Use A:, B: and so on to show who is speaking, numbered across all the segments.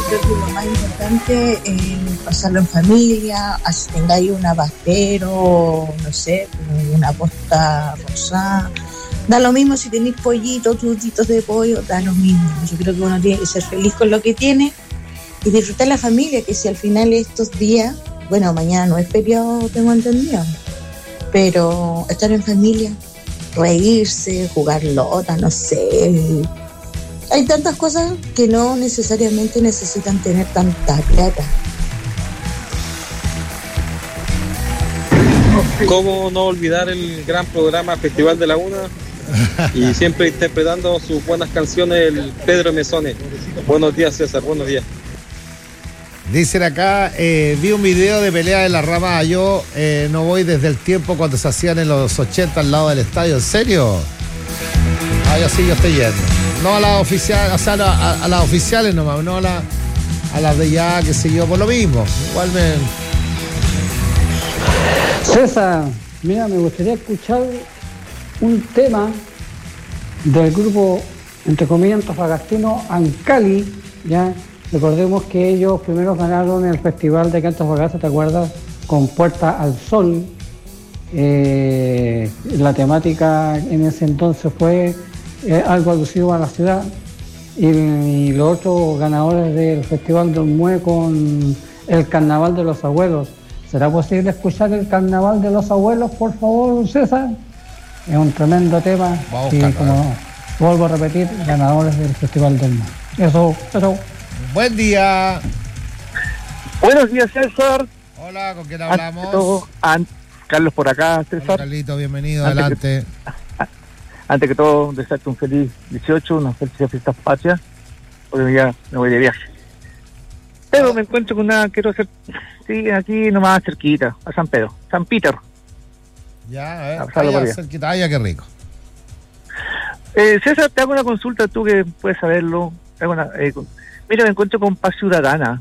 A: creo que lo más importante es pasarlo en familia, así tengáis un abastero, no sé, una posta rosada. Da lo mismo si tenéis pollitos, trutitos de pollo, da lo mismo. Yo creo que uno tiene que ser feliz con lo que tiene y disfrutar la familia, que si al final estos días, bueno, mañana no es feriado, tengo entendido, pero estar en familia, reírse, jugar lota, no sé. Hay tantas cosas que no necesariamente necesitan tener tanta plata.
B: ¿Cómo no olvidar el gran programa Festival de la Una? Y siempre interpretando sus buenas canciones, el Pedro Mesones. Buenos días, César, buenos días.
C: Dicen acá, vi un video de pelea de la rama. Yo no voy desde el tiempo cuando se hacían en los 80 al lado del estadio. ¿En serio? Yo sí, yo estoy yendo. No a las oficiales, o sea, a las oficiales nomás, no a las de ya, qué sé yo, por lo mismo. Igual me...
D: César, mira, me gustaría escuchar un tema del grupo, entre comillas, antofagastino Ancali, ¿ya? Recordemos que ellos primero ganaron el festival de Antofagasta, ¿te acuerdas? Con Puerta al Sol. La temática en ese entonces fue algo alusivo a la ciudad. Y los otros ganadores del Festival del Mue con el Carnaval de los Abuelos. ¿Será posible escuchar el Carnaval de los Abuelos, por favor, César? Es un tremendo tema. Y como vuelvo a repetir, ganadores del Festival del Mue. Eso.
C: Buen día.
E: Buenos días, César.
C: Hola, ¿con quién hablamos?
E: Carlos por acá, César.
C: Hola, Carlito, bienvenido, adelante.
E: Antes que todo, desearte un feliz 18, unas felices fiestas patrias, porque ya me voy de viaje. Pero me encuentro con quiero hacer, sí, aquí nomás cerquita, a San Pedro, San Peter.
C: Ya, a ver, cerquita, qué rico.
E: César, te hago una consulta, tú que puedes saberlo. Mira, me encuentro con Paz Ciudadana,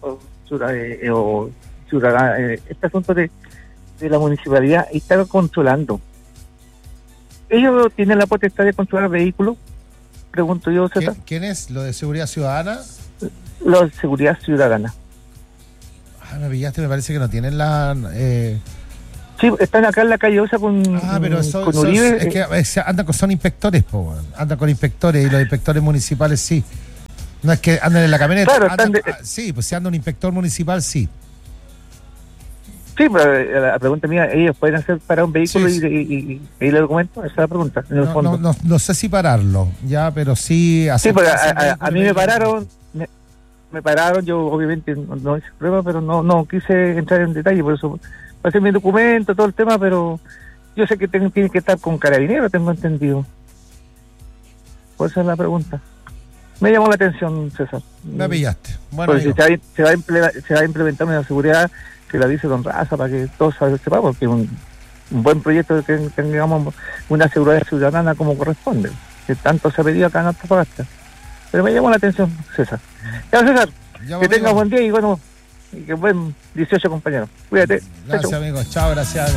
E: este asunto de la municipalidad, y está controlando. ¿Ellos tienen la potestad de controlar vehículos? Pregunto yo, César.
C: ¿Quién es? ¿Lo de seguridad ciudadana?
E: Lo de seguridad ciudadana.
C: Me pillaste, me parece que no tienen la...
E: Sí, están acá en la calle Osa con
C: pero
E: con Uribe.
C: Es que son inspectores, andan con inspectores, y los inspectores municipales sí. No es que anden en la camioneta.
E: Claro,
C: sí, pues si anda un inspector municipal, sí.
E: Sí, pero la pregunta mía, ¿ellos pueden hacer parar un vehículo y pedirle documentos? Esa es la pregunta, en el fondo.
C: No sé si pararlo, ya, pero sí...
E: Sí, porque a mí me pararon, yo obviamente no hice prueba, pero no quise entrar en detalle, por eso pasé mi documento, todo el tema, pero yo sé que tiene que estar con carabineros, tengo entendido. Por eso es la pregunta. Me llamó la atención, César.
C: Me pillaste. Bueno,
E: si se va a implementar una seguridad que la dice Don Raza, para que todos sepamos, porque es un buen proyecto que tengamos una seguridad ciudadana como corresponde, que tanto se ha pedido acá en Antofagasta. Pero me llamó la atención, César. Ya, César, que tengas buen día y bueno, y que buen 18, compañero. Cuídate.
C: Gracias, amigo. Chao, gracias.